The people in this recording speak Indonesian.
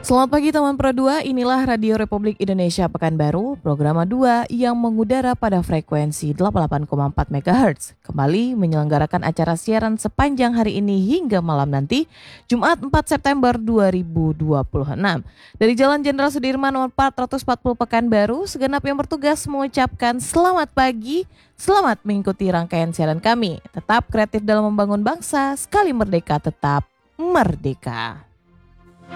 Selamat pagi teman Pro 2, inilah Radio Republik Indonesia Pekanbaru, program 2 yang mengudara pada frekuensi 88,4 MHz. Kembali menyelenggarakan acara siaran sepanjang hari ini hingga malam nanti, Jumat 4 September 2026. Dari Jalan Jenderal Sudirman nomor 440 Pekanbaru, segenap yang bertugas mengucapkan selamat pagi, selamat mengikuti rangkaian siaran kami. Tetap kreatif dalam membangun bangsa, sekali merdeka tetap merdeka.